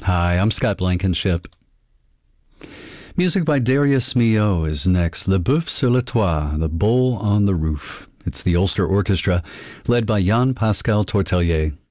Hi, I'm Scott Blankenship. Music by Darius Milhaud is next. Le Boeuf sur le Toit, The Bull on the Roof. It's the Ulster Orchestra, led by Jan Pascal Tortelier.